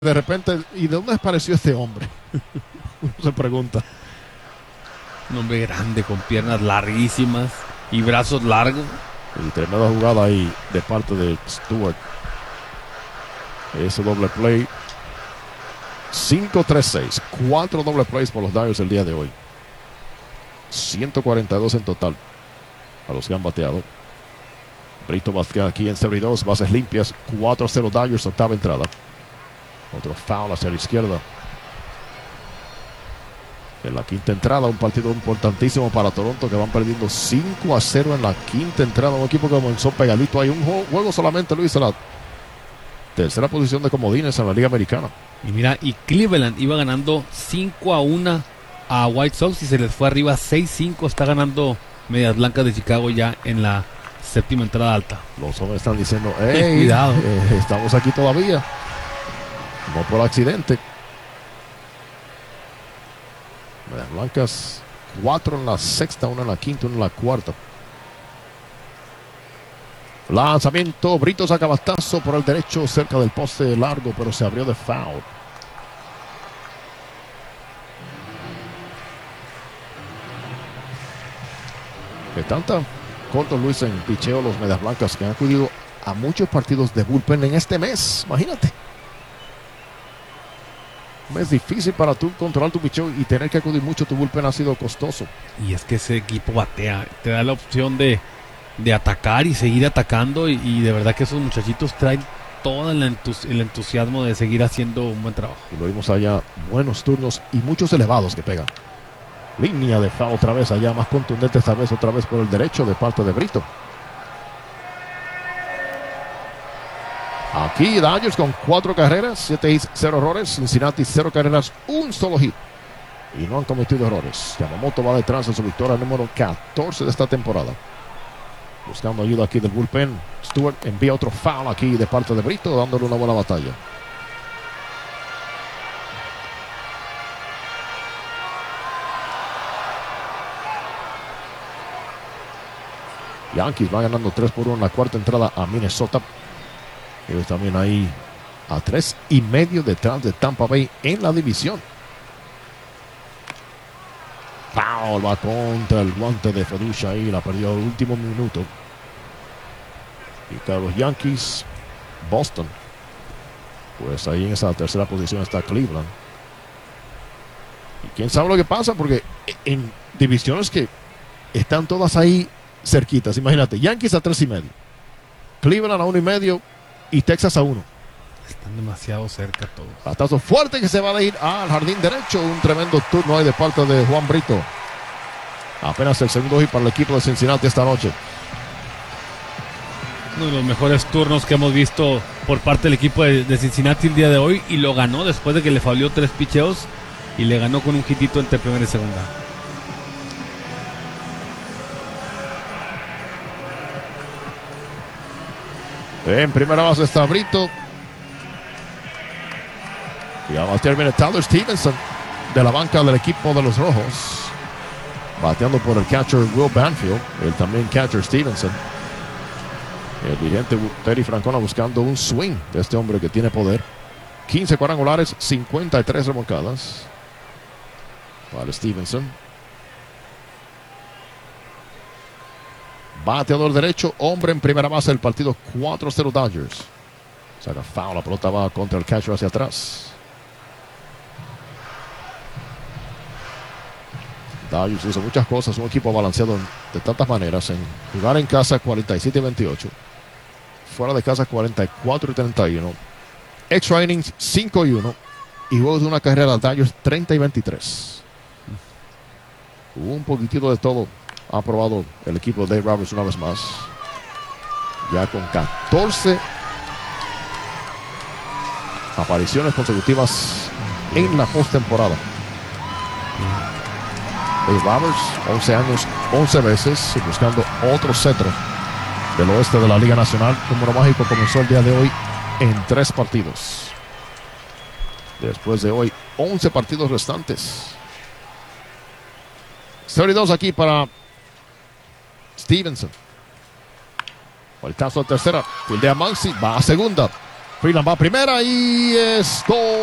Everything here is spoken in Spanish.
De repente, ¿y de dónde apareció este hombre? Se pregunta. Un hombre grande con piernas larguísimas y brazos largos. Y tremenda jugada ahí de parte de Stewart. Ese doble play. 5-3-6. 4 doble plays por los Dodgers el día de hoy. 142 en total a los que han bateado. Brito batea aquí en 32. Bases limpias. 4-0 Dodgers, octava entrada. Otro foul hacia la izquierda. En la quinta entrada, un partido importantísimo para Toronto, que van perdiendo 5-0 en la quinta entrada. Un equipo que comenzó pegadito. Hay un juego solamente, Luis, a la tercera posición de comodines en la Liga Americana. Y mira, y Cleveland iba ganando 5-1 a White Sox y se les fue arriba 6-5. Está ganando Medias Blancas de Chicago ya en la séptima entrada alta. Los hombres están diciendo, hey, cuidado. Estamos aquí todavía. No por accidente. Medias Blancas, 4 en la sexta, 1 en la quinta, 1 en la cuarta. Lanzamiento, Brito saca batazo por el derecho cerca del poste largo, pero se abrió de foul. Que tanta corto, Luis, en picheo los Medias Blancas, que han acudido a muchos partidos de bullpen en este mes. Imagínate. Un mes difícil para tú controlar tu picheo y tener que acudir mucho a tu bullpen ha sido costoso. Y es que ese equipo batea, te da la opción de atacar y seguir atacando, y de verdad que esos muchachitos traen todo el entusiasmo de seguir haciendo un buen trabajo. Y lo vimos allá, buenos turnos y muchos elevados que pegan. Línea de foul otra vez allá, más contundente esta vez, otra vez por el derecho de parte de Brito. Aquí Dodgers con 4 carreras, 7 hits, 0 errores. Cincinnati 0 carreras, 1 solo hit. Y no han cometido errores. Yamamoto va detrás de su victoria número 14 de esta temporada. Buscando ayuda aquí del bullpen. Stewart envía otro foul aquí de parte de Brito, dándole una buena batalla. Yankees va ganando 3-1 en la cuarta entrada a Minnesota. Ellos también ahí a 3.5 detrás de Tampa Bay en la división. Foul va contra el guante de Feducha ahí, la perdió al último minuto. Y para los Yankees, Boston. Pues ahí en esa tercera posición está Cleveland. Y quién sabe lo que pasa, porque en divisiones que están todas ahí cerquitas. Imagínate, Yankees a 3.5, Cleveland a 1.5 y Texas a 1. Están demasiado cerca todos. Batazo fuerte que se va a ir al jardín derecho. Un tremendo turno ahí de parte de Juan Brito. Apenas el segundo hit para el equipo de Cincinnati esta noche. Uno de los mejores turnos que hemos visto por parte del equipo de Cincinnati el día de hoy, y lo ganó después de que le falló 3 picheos y le ganó con un hitito entre primera y segunda. En primera base está Brito. Y a batear viene Tyler Stevenson de la banca del equipo de los Rojos. Bateando por el catcher Will Banfield. El también catcher Stevenson. El dirigente Terry Francona buscando un swing de este hombre que tiene poder. 15 cuadrangulares, 53 remolcadas para Stevenson. Bateador derecho, hombre en primera base del partido. 4-0 Dodgers. Saca foul, la pelota va contra el catcher hacia atrás. Dodgers hizo muchas cosas, un equipo balanceado de tantas maneras. En jugar en casa 47-28, fuera de casa 44-31, extra innings 5-1 y juegos de una carrera de Dodgers 30-23. Hubo un poquitito de todo. Ha aprobado el equipo de Dave Roberts una vez más. Ya con 14 apariciones consecutivas en la postemporada. Dave Roberts, 11 años, 11 veces, buscando otro cetro del oeste de la Liga Nacional. Número mágico comenzó el día de hoy en 3 partidos. Después de hoy, 11 partidos restantes. 32 aquí para Stevenson. Vueltazo a tercera. Fildea Maxi. Va a segunda. Freeland va a primera y es 2.